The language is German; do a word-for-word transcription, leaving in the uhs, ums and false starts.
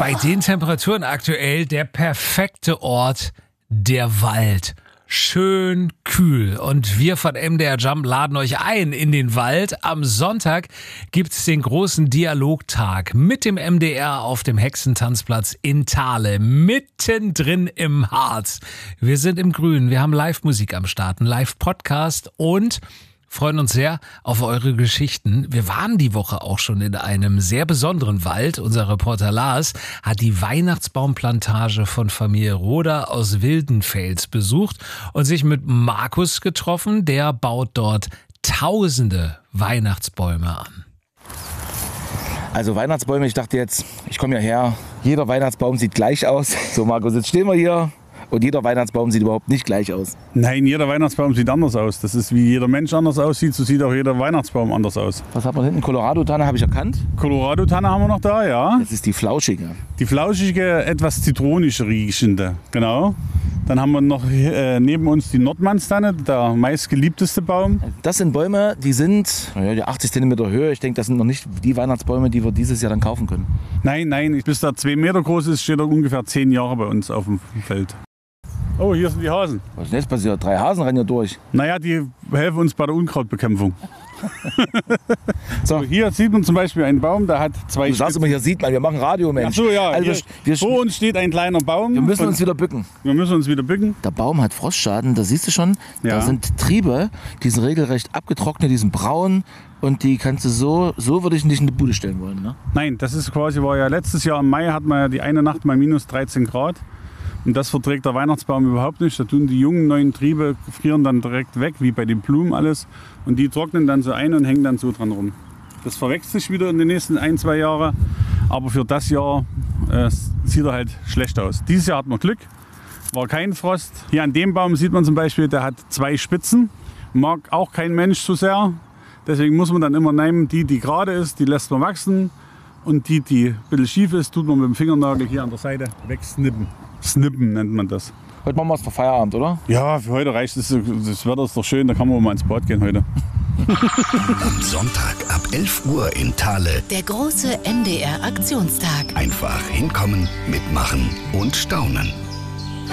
Bei den Temperaturen aktuell der perfekte Ort, der Wald. Schön kühl. Und wir von M D R Jump laden euch ein in den Wald. Am Sonntag gibt's den großen Dialogtag mit dem M D R auf dem Hexentanzplatz in Thale, mittendrin im Harz. Wir sind im Grünen, wir haben Live-Musik am Start, einen Live-Podcast und freuen uns sehr auf eure Geschichten. Wir waren die Woche auch schon in einem sehr besonderen Wald. Unser Reporter Lars hat die Weihnachtsbaumplantage von Familie Roder aus Wildenfels besucht und sich mit Markus getroffen. Der baut dort tausende Weihnachtsbäume an. Also Weihnachtsbäume, ich dachte jetzt, ich komme ja her, jeder Weihnachtsbaum sieht gleich aus. So Markus, jetzt stehen wir hier. Und jeder Weihnachtsbaum sieht überhaupt nicht gleich aus. Nein, jeder Weihnachtsbaum sieht anders aus. Das ist, wie jeder Mensch anders aussieht, so sieht auch jeder Weihnachtsbaum anders aus. Was hat man hinten? Colorado-Tanne habe ich erkannt. Colorado-Tanne haben wir noch da, ja. Das ist die flauschige. Die flauschige, etwas zitronisch riechende, genau. Dann haben wir noch äh, neben uns die Nordmannstanne, der meistgeliebteste Baum. Das sind Bäume, die sind ja, achtzig Zentimeter Höhe. Ich denke, das sind noch nicht die Weihnachtsbäume, die wir dieses Jahr dann kaufen können. Nein, nein, bis der zwei Meter groß ist, steht er ungefähr zehn Jahre bei uns auf dem Feld. Oh, hier sind die Hasen. Was ist denn jetzt passiert? Drei Hasen rennen hier durch. Naja, die helfen uns bei der Unkrautbekämpfung. So. Hier sieht man zum Beispiel einen Baum, der hat zwei Du sagst immer, hier sieht man, wir machen Radio, Mensch. Ach so, ja. Also Hier, wir, wir, vor uns steht ein kleiner Baum. wir müssen von, uns wieder bücken. Wir müssen uns wieder bücken. Der Baum hat Frostschaden, da siehst du schon. Ja. Da sind Triebe, die sind regelrecht abgetrocknet, die sind braun. Und die kannst du so, so würde ich nicht in die Bude stellen wollen, ne? Nein, das ist quasi, war ja letztes Jahr im Mai, hat man ja die eine Nacht mal minus dreizehn Grad. Und das verträgt der Weihnachtsbaum überhaupt nicht. Da tun die jungen neuen Triebe, frieren dann direkt weg, wie bei den Blumen alles. Und die trocknen dann so ein und hängen dann so dran rum. Das verwächst sich wieder in den nächsten ein, zwei Jahren. Aber für das Jahr äh, sieht er halt schlecht aus. Dieses Jahr hat man Glück, war kein Frost. Hier an dem Baum sieht man zum Beispiel, der hat zwei Spitzen. Mag auch kein Mensch so sehr. Deswegen muss man dann immer nehmen, die, die gerade ist, die lässt man wachsen. Und die, die ein bisschen schief ist, tut man mit dem Fingernagel hier an der Seite wegsnippen. Snippen nennt man das. Heute machen wir es für Feierabend, oder? Ja, für heute reicht es. Das Wetter ist doch schön, da kann man mal ins Bad gehen heute. Am Sonntag ab elf Uhr in Thale. Der große M D R-Aktionstag. Einfach hinkommen, mitmachen und staunen.